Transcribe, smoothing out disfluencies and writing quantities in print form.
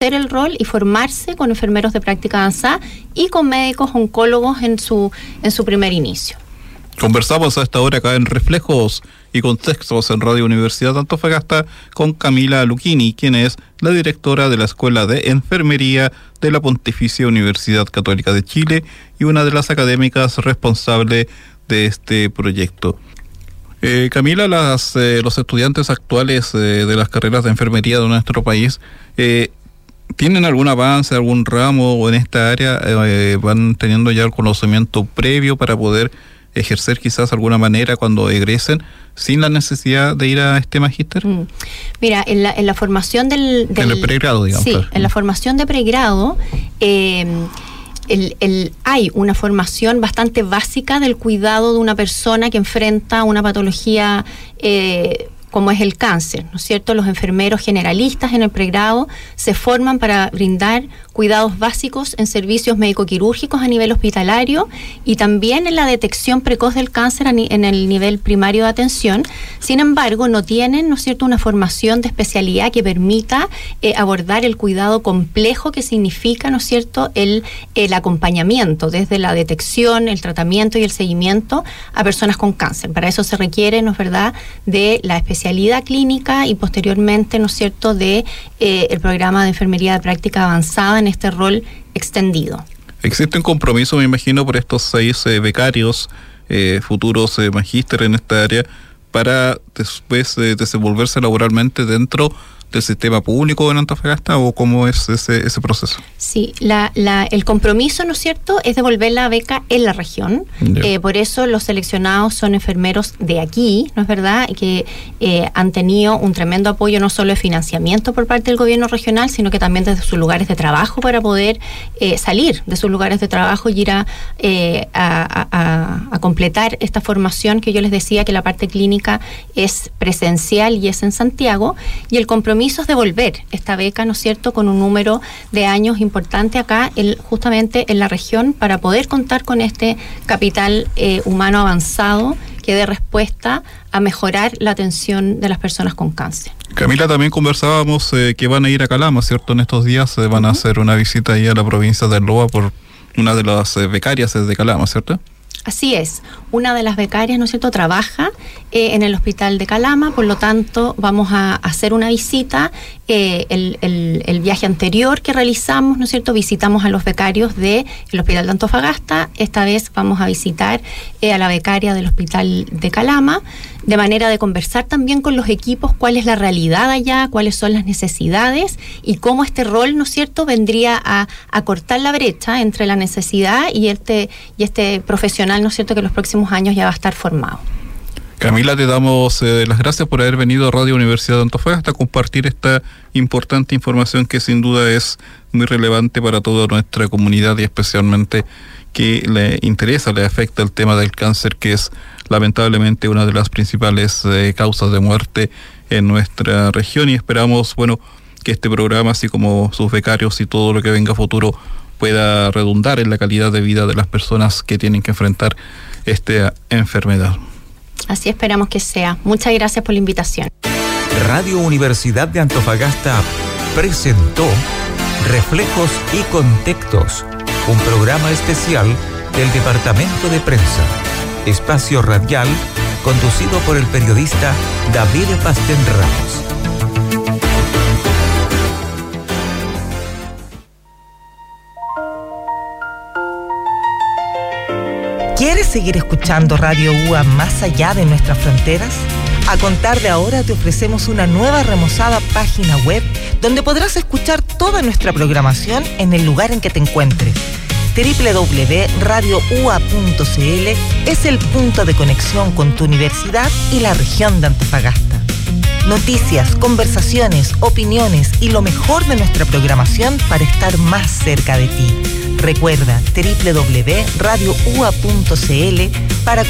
el rol y formarse con enfermeros de práctica avanzada y con médicos oncólogos en su primer inicio. Conversamos a esta hora acá en Reflejos y Contextos en Radio Universidad de Antofagasta con Camila Lucchini, quien es la directora de la Escuela de Enfermería de la Pontificia Universidad Católica de Chile y una de las académicas responsables de este proyecto. Camila, los estudiantes actuales de las carreras de enfermería de nuestro país, ¿tienen algún avance, algún ramo en esta área? ¿Van teniendo ya el conocimiento previo para poder ejercer quizás de alguna manera cuando egresen sin la necesidad de ir a este magíster? Mira, en la formación en el pregrado, digamos. Sí, en la formación de pregrado hay una formación bastante básica del cuidado de una persona que enfrenta una patología como es el cáncer, ¿no es cierto? Los enfermeros generalistas en el pregrado se forman para brindar cuidados básicos en servicios médico-quirúrgicos a nivel hospitalario y también en la detección precoz del cáncer en el nivel primario de atención. Sin embargo, no tienen, ¿no es cierto?, una formación de especialidad que permita abordar el cuidado complejo que significa, ¿no es cierto?, el acompañamiento desde la detección, el tratamiento y el seguimiento a personas con cáncer. Para eso se requiere, ¿no es verdad?, de la especialidad clínica y posteriormente, ¿no es cierto?, de el programa de enfermería de práctica avanzada en este rol extendido. Existe un compromiso, me imagino, por estos 6 becarios, futuros magíster en esta área, para después desenvolverse laboralmente dentro del sistema público en Antofagasta, ¿o cómo es ese proceso? Sí, el compromiso, ¿no es cierto?, es devolver la beca en la región. Por eso los seleccionados son enfermeros de aquí, ¿no es verdad?, que han tenido un tremendo apoyo no solo de financiamiento por parte del gobierno regional, sino que también desde sus lugares de trabajo para poder salir de sus lugares de trabajo y ir a completar esta formación que yo les decía que la parte clínica es presencial y es en Santiago, y el compromiso es devolver esta beca, ¿no es cierto?, con un número de años importante acá, justamente en la región, para poder contar con este capital humano avanzado que dé respuesta a mejorar la atención de las personas con cáncer. Camila, también conversábamos que van a ir a Calama, ¿cierto? En estos días van a hacer una visita ahí a la provincia de Loa por una de las becarias de Calama, ¿cierto? Así es, una de las becarias, ¿no es cierto?, trabaja en el hospital de Calama, por lo tanto vamos a hacer una visita. El viaje anterior que realizamos, ¿no es cierto?, visitamos a los becarios del hospital de Antofagasta. Esta vez vamos a visitar a la becaria del hospital de Calama, de manera de conversar también con los equipos cuál es la realidad allá, cuáles son las necesidades y cómo este rol, ¿no es cierto?, vendría a cortar la brecha entre la necesidad y este profesional, ¿no es cierto?, que en los próximos años ya va a estar formado. Camila, te damos las gracias por haber venido a Radio Universidad de Antofagasta a compartir esta importante información que sin duda es muy relevante para toda nuestra comunidad y especialmente que le interesa, le afecta el tema del cáncer, que es lamentablemente una de las principales causas de muerte en nuestra región, y esperamos, que este programa, así como sus becarios y todo lo que venga a futuro, pueda redundar en la calidad de vida de las personas que tienen que enfrentar esta enfermedad. Así esperamos que sea. Muchas gracias por la invitación. Radio Universidad de Antofagasta presentó Reflejos y Contextos, un programa especial del Departamento de Prensa, espacio radial conducido por el periodista David Pastén Ramos. ¿Quieres seguir escuchando Radio UA más allá de nuestras fronteras? A contar de ahora te ofrecemos una nueva remozada página web donde podrás escuchar toda nuestra programación en el lugar en que te encuentres. www.radioua.cl es el punto de conexión con tu universidad y la región de Antofagasta. Noticias, conversaciones, opiniones y lo mejor de nuestra programación para estar más cerca de ti. Recuerda www.radioua.cl para